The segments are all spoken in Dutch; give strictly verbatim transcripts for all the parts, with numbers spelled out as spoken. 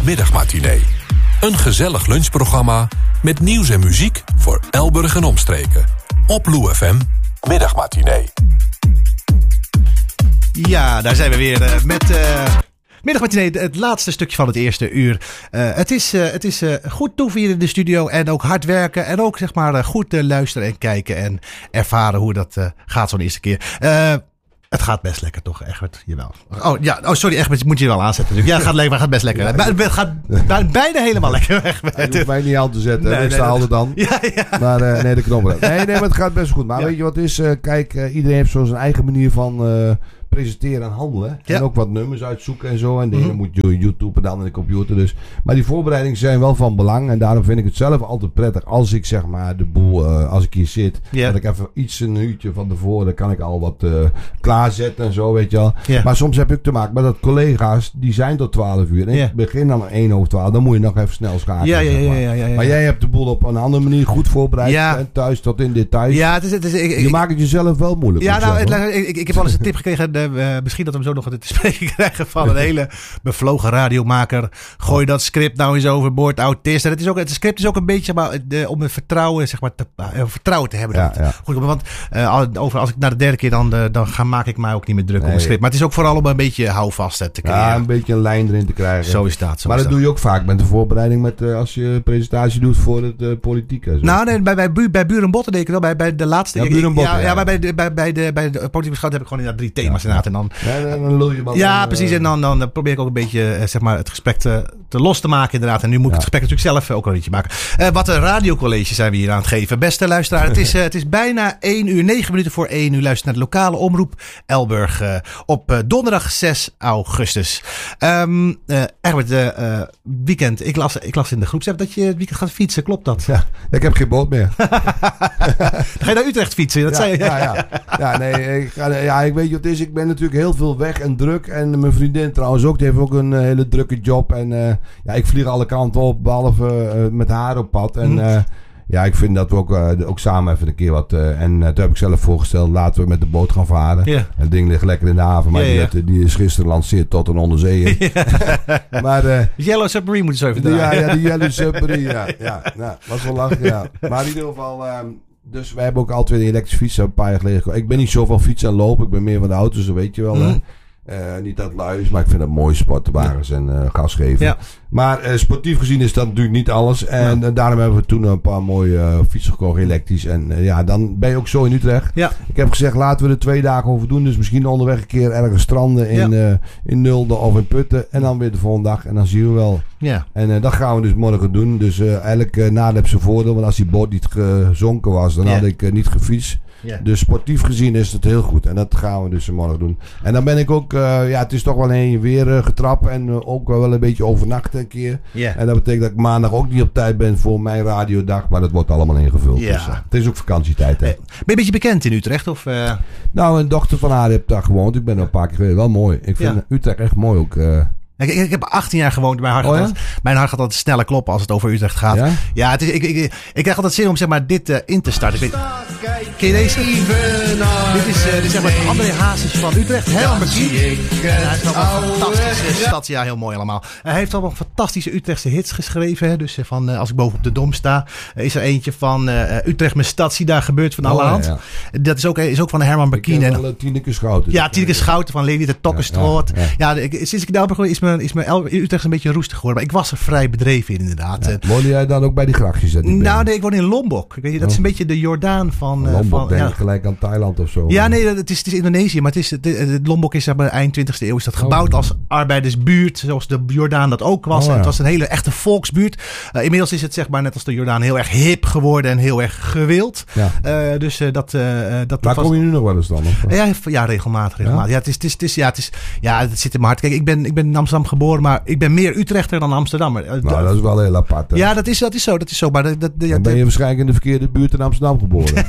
Middagmatinee. Een gezellig lunchprogramma met nieuws en muziek voor Elburg en omstreken. Op Lou F M, Middagmatinee. Ja, daar zijn we weer uh, met... Uh... Middagmatinee, het laatste stukje van het eerste uur. Uh, het is, uh, het is uh, goed toevieren in de studio en ook hard werken. En ook zeg maar uh, goed uh, luisteren en kijken en ervaren hoe dat uh, gaat zo'n eerste keer. Uh, het gaat best lekker toch, Egbert? Jawel. Oh, ja, oh sorry Egbert, moet je wel aanzetten natuurlijk. Ja, het gaat, lekker, het gaat best lekker. Ja, het gaat ja. bijna helemaal lekker, Egbert. Je hoeft mij niet aan te zetten, nee, ik sta nee, altijd dan. Ja, ja. Maar uh, nee, de knoppen. Nee, nee, maar het gaat best goed. Maar ja. weet je wat het is? Uh, kijk, uh, iedereen heeft zo zijn eigen manier van... Uh, presenteren en handelen. Ja. En ook wat nummers uitzoeken en zo. En de ene mm-hmm. moet je YouTube en de andere de computer. Dus. Maar die voorbereidingen zijn wel van belang. En daarom vind ik het zelf altijd prettig. Als ik zeg maar de boel, uh, als ik hier zit. Ja. Dat ik even iets een uurtje van tevoren. Dan kan ik al wat uh, klaarzetten en zo, weet je wel. Ja. Maar soms heb ik te maken met dat collega's. Die zijn tot twaalf uur. En ja. ik begin dan één over twaalf. Dan moet je nog even snel schakelen. Ja, ja, zeg maar. ja, ja, ja, ja. Maar jij hebt de boel op een andere manier goed voorbereid. Ja. En thuis tot in details. Ja, het is, het is, ik, je ik, maakt het jezelf wel moeilijk. Ja, nou, het, ik, ik heb wel eens een tip gekregen. Uh, misschien dat we hem zo nog te spreken krijgen van een hele bevlogen radiomaker. Gooi dat script nou eens overboord, autist. En het, is ook, het script is ook een beetje maar, de, om een vertrouwen, zeg maar, te, uh, vertrouwen te hebben. Ja, ja. Goed, want uh, over, als ik naar de derde keer dan, uh, dan ga, maak ik mij ook niet meer druk nee. om een script. Maar het is ook vooral om een beetje houvast te creëren. Ja, een beetje een lijn erin te krijgen. Zo is dat. Zo maar is dat, dat doe je ook vaak met de voorbereiding met uh, als je een presentatie doet voor het uh, politiek. En zo. Nou, nee, bij, bij, bu, bij Buren Botten deed ik wel. Bij, bij de laatste. Ja, Buren Botten. Ja, ja, ja, maar bij de, bij, bij de, bij de politieke beschouwing heb ik gewoon inderdaad drie thema's ja, inderdaad. En dan, ja, dan, dan lul je maar ja, dan, precies. En dan, dan, dan probeer ik ook een beetje uh, zeg maar, het gesprek te, te los te maken inderdaad. En nu moet ik ja. het gesprek natuurlijk zelf uh, ook een beetje maken. Uh, wat een radiocollege zijn we hier aan het geven. Beste luisteraar, het is, uh, het is bijna één uur, negen minuten voor één uur. Luister naar de lokale omroep Elburg uh, op uh, donderdag zes augustus. Um, uh, Egbert, uh, uh, weekend. Ik las, ik las in de groepsapp dat je het weekend gaat fietsen. Klopt dat? Ja, ik heb geen boot meer. Ga je naar Utrecht fietsen? Dat ja, zei je. Ja, ja. ja, nee, ik, ga, ja, ik weet je wat het is. Ik ben natuurlijk heel veel weg en druk. En mijn vriendin trouwens ook. Die heeft ook een uh, hele drukke job. En uh, ja, ik vlieg alle kanten op. Behalve uh, met haar op pad. En mm. uh, ja, ik vind dat we ook, uh, ook samen even een keer wat... Uh, en uh, toen heb ik zelf voorgesteld. Laten we met de boot gaan varen. Yeah. Het ding ligt lekker in de haven. Maar yeah, die, yeah. die is gisteren gelanceerd tot een onderzeeër. maar... Uh, Yellow Submarine moet je zo even draaien. Ja, ja, die Yellow Submarine. Ja, ja. Nou, was wel lachen, ja. Maar in ieder geval... Um, dus wij hebben ook al twee elektrische fietsen een paar jaar geleden gekocht. Ik ben niet zo van fietsen en lopen. Ik ben meer van de auto's, dat weet je wel. Mm. Uh, niet dat lui is, maar ik vind het mooi sportwagens en uh, gas geven. Ja. Maar uh, sportief gezien is dat natuurlijk niet alles. En ja. uh, daarom hebben we toen een paar mooie uh, fietsen gekocht, elektrisch. En uh, ja, dan ben je ook zo in Utrecht. Ja. Ik heb gezegd, laten we er twee dagen over doen. Dus misschien onderweg een keer ergens stranden in, ja. uh, in Nulde of in Putten. En dan weer de volgende dag. En dan zien we wel. Ja. En uh, dat gaan we dus morgen doen. Dus uh, eigenlijk uh, nadeel heeft zijn voordeel. Want als die boot niet gezonken was, dan ja. had ik uh, niet gefietst. Yeah. Dus sportief gezien is het heel goed. En dat gaan we dus morgen doen. En dan ben ik ook... Uh, ja, het is toch wel een weer uh, getrapt. En uh, ook wel een beetje overnachten een keer. Yeah. En dat betekent dat ik maandag ook niet op tijd ben voor mijn radiodag. Maar dat wordt allemaal ingevuld. Yeah. Dus, uh, het is ook vakantietijd. Hè. Ben je een beetje bekend in Utrecht? Of, uh... Nou, een dochter van haar heeft daar gewoond. Ik ben er een paar keer geweest. Wel mooi. Ik vind yeah. Utrecht echt mooi ook. Uh, Ik, ik, ik heb achttien jaar gewoond. Mijn hart, oh, ja? gaat, mijn hart gaat altijd sneller kloppen als het over Utrecht gaat. Ja, ja het is, ik, ik, ik, ik krijg altijd zin om zeg maar, dit uh, in te starten. Ik weet, ken je deze? Dit is, uh, dit is zeg maar André Hazes van Utrecht. Herman Bekien. Hij heeft wel een fantastische stad. Ja, heel mooi allemaal. Hij heeft al wel fantastische Utrechtse hits geschreven. Hè. Dus uh, van uh, als ik boven op de Dom sta, uh, is er eentje van uh, Utrecht mijn stad. Zie daar gebeurt van alle hand. Ja, ja. Dat is ook, is ook van Herman Bekien. Ik ken wel uh, Tineke Schouten. Ja, Tineke Schouten van Leni de Tokkenstroot. Ja, ja, ja. ja, ik, sinds ik daar ben is mijn, is mijn Utrecht een beetje roestig geworden. Maar ik was er vrij bedreven in inderdaad. Ja. Woonde jij dan ook bij die grachtjes? Nou nee, ik woon in Lombok. Weet je, dat is een beetje de Jordaan van... Lombok, van, denk ja. ik gelijk aan Thailand of zo. Ja, nee, het is, het is Indonesië. Maar het is, het, het, Lombok is zeg maar, eind twintigste eeuw is dat gebouwd oh. als arbeidersbuurt. Zoals de Jordaan dat ook was. Oh, ja. Het was een hele echte volksbuurt. Uh, inmiddels is het zeg maar net als de Jordaan heel erg hip geworden en heel erg gewild. Ja. Uh, dus uh, dat... Uh, dat maar was... kom je nu nog wel eens dan? Of? Ja, ja, regelmatig. regelmatig. Ja? Ja, het is, het is, het is, ja, het is, ja, het zit in mijn hart. Kijk, ik ben, ik ben in Amsterdam geboren, maar ik ben meer Utrechter dan Amsterdammer. Nou, dat is wel heel apart. Hè? Ja, dat is, dat is zo. Dat is zo. Maar dat, dat, dan ben je waarschijnlijk in de verkeerde buurt in Amsterdam geboren.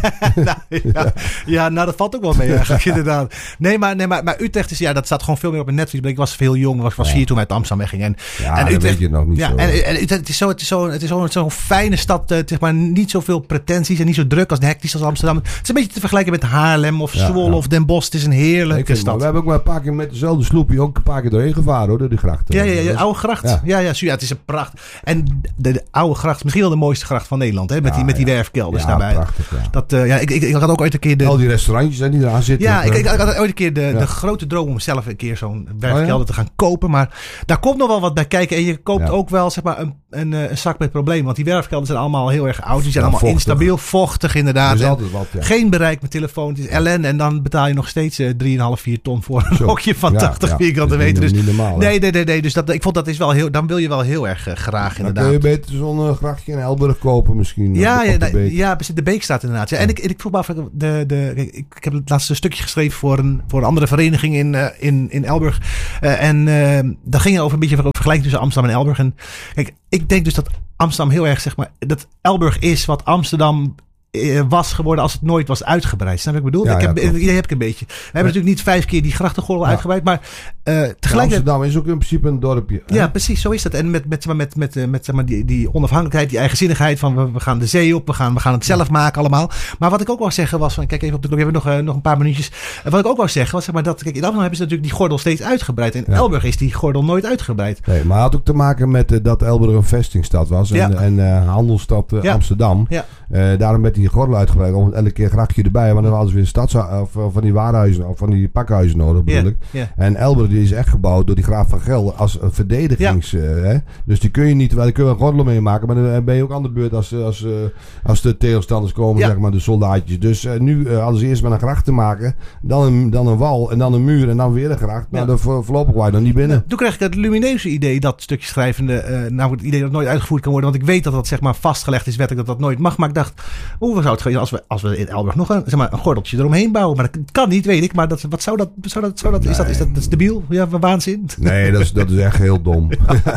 nou, ja, ja, nou dat valt ook wel mee eigenlijk, inderdaad. Nee, maar, nee maar, maar Utrecht is, ja, dat staat gewoon veel meer op een netvlies. Ik was veel jong, was, was ja. vier toen wij uit Amsterdam weggingen. En, ja, en Utrecht, weet je nog niet ja, zo. En, en Utrecht, het is zo'n zo, het is zo, zo fijne stad, uh, zeg maar, niet zoveel pretenties en niet zo druk als hectisch als Amsterdam. Het is een beetje te vergelijken met Haarlem of Zwolle ja, ja. of Den Bosch. Het is een heerlijke stad. Maar, we hebben ook maar een paar keer met dezelfde sloepje ook een paar keer doorheen gevaren, hoor, door die grachten. Ja, ja, ja, de oude gracht. Ja, ja, ja, ja, het is een pracht. En de, de oude gracht, misschien wel de mooiste gracht van Nederland, hè, met, ja, die, met die ja. werfkelders ja, daarbij. Prachtig, ja. Dat, uh, ja, ik, ik, ik had ook ooit een keer de... Al die restaurantjes hè, die eraan zitten. Ja, ik, ik, ik had ooit een keer de, ja. de grote droom om zelf een keer zo'n werfkelder oh, ja? te gaan kopen. Maar daar komt nog wel wat bij kijken. En je koopt ja. ook wel zeg maar een, een, een zak met problemen. Want die werfkelders zijn allemaal heel erg oud. Die zijn ja, allemaal vochtig. instabiel, vochtig inderdaad. Wat, ja. Geen bereik met telefoon. Het is ellende. En dan betaal je nog steeds uh, drie komma vijf, vier ton voor een hokje van ja, tachtig ja. vierkante meter. Dus, niet normaal, nee, nee, nee, nee. Dus dat, ik vond dat is wel heel... Dan wil je wel heel erg uh, graag dan inderdaad. Dan kun je beter zo'n uh, grachtje in Elburg kopen misschien. Ja, ja, de beek. ja, de beek staat inderdaad. Ja. En ik, ik vroeg me af... De, de, ik, ik heb het laatste stukje geschreven voor een, voor een andere vereniging in, uh, in, in Elburg. Uh, en uh, dat ging over een beetje over vergelijking tussen Amsterdam en Elburg. En kijk, ik denk dus dat Amsterdam heel erg, zeg maar... Dat Elburg is wat Amsterdam... was geworden als het nooit was uitgebreid. Snap je wat ik bedoel? Ja, ik heb, ja, idee heb ik een beetje. We hebben ja. natuurlijk niet vijf keer die grachtengordel ja. uitgebreid, maar uh, tegelijkertijd... Ja, Amsterdam is ook in principe een dorpje. Hè? Ja, precies, zo is dat. En met, met, met, met, met, met zeg maar, die, die onafhankelijkheid, die eigenzinnigheid van we, we gaan de zee op, we gaan, we gaan het zelf maken allemaal. Maar wat ik ook wou zeggen was, van, kijk even op de klok, we hebben nog, uh, nog een paar minuutjes. Uh, wat ik ook wou zeggen was, zeg maar, dat kijk, in Amsterdam hebben ze natuurlijk die gordel steeds uitgebreid. In ja. Elburg is die gordel nooit uitgebreid. Nee, maar het had ook te maken met uh, dat Elburg een vestingstad was en, ja. en uh, handelsstad uh, ja. Amsterdam. Ja. Uh, daarom werd die gordel uitgebreid. Om elke keer een grachtje erbij. Want dan hadden ze weer stads of, of van die waarhuizen of van die pakhuizen nodig bedoel ik. Yeah, yeah. En Elburg die is echt gebouwd door die graaf van Gelder als een verdedigings... Yeah. Uh, hè? Dus die kun je niet... Wel, daar kun je een gordel mee maken. Maar dan ben je ook aan de beurt als, als, uh, als de tegenstanders komen. Yeah. Zeg maar de soldaatjes. Dus uh, nu uh, hadden ze eerst maar een gracht te maken. Dan een, dan een wal. En dan een muur. En dan weer een gracht. Yeah. Nou, dan voorlopig waar je dan niet binnen. Ja, toen kreeg ik het lumineuze idee. Dat stukje schrijvende... Uh, nou, het idee dat nooit uitgevoerd kan worden. Want ik weet dat dat zeg maar vastgelegd is wettelijk. Dat dat nooit mag. Maar ik dacht... Hoe zou het gaan als we, als we in Elburg nog een, zeg maar, een gordeltje eromheen bouwen? Maar dat kan niet, weet ik. Maar dat, wat zou dat... Zou dat, zou dat nee. Is dat, is dat, dat is debiel? Ja, waanzin? Nee, dat is, dat is echt heel dom.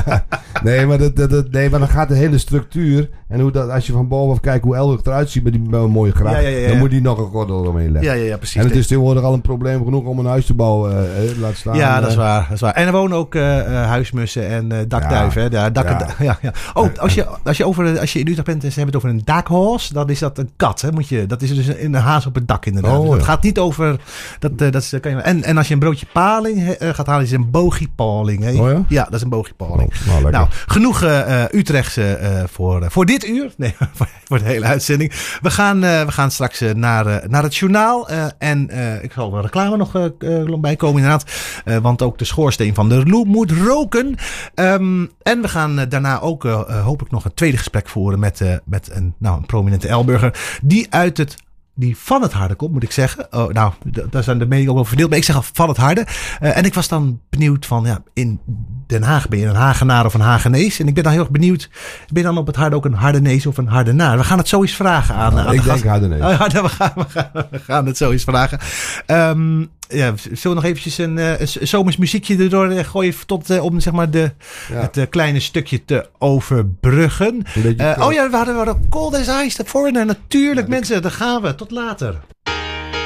nee, maar dat, dat, dat, nee, maar dan gaat de hele structuur... En hoe dat, als je van bovenaf kijkt hoe Elburg eruit ziet met die met een mooie gracht... Ja, ja, ja, ja. Dan moet die nog een gordel eromheen leggen. Ja, ja, ja, precies. En het is tegenwoordig al een probleem genoeg om een huis te bouwen. Uh, laat staan, ja, dat is, uh, waar, dat is waar. En er wonen ook uh, huismussen en uh, dakduiven. Ja, hè? Dak, ja. Da, ja, ja. Oh, als je, als, je over, als je in Utrecht bent en ze hebben het over een dakhoos... dan is dat een kat. Hè? Moet je, dat is dus een, een haas op het dak inderdaad. Oh, dus het ja. gaat niet over... Dat, uh, dat is, kan je, en, en als je een broodje paling uh, gaat halen, is het een boogiepaling. Hè? Oh, ja? ja, dat is een boogiepaling. Oh, nou, nou, genoeg uh, Utrechtse uh, voor, uh, voor dit uur. Nee, voor de hele uitzending. We gaan, uh, we gaan straks uh, naar, uh, naar het journaal. Uh, en uh, ik zal wel reclame nog uh, uh, bij komen inderdaad. Uh, want ook de schoorsteen van de Loe moet roken. Um, en we gaan uh, daarna ook uh, uh, hopelijk nog een tweede gesprek voeren met, uh, met een, nou, een prominente Elburger. Die uit het Die van het harde komt, moet ik zeggen. Oh, nou, d- daar zijn de meningen ook over verdeeld. Maar ik zeg al van het harde. Uh, en ik was dan benieuwd van, ja, in Den Haag ben je een Hagenaar of een Hagenees. En ik ben dan heel erg benieuwd, ben je dan op het harde ook een Hardenees of een Hardenaar? We gaan het zo eens vragen aan, nou, aan ik de denk Hardenees. Oh, ja, we, gaan, we, gaan, we gaan het zo eens vragen. Um, ja, zullen we nog eventjes een, uh, een zomers muziekje erdoor gooien tot, uh, om zeg maar de, ja. het uh, kleine stukje te overbruggen. Uh, oh ja, we hadden, we hadden Cold as Ice, de Foreigner. Natuurlijk, ja, mensen, daar gaan we. Tot later.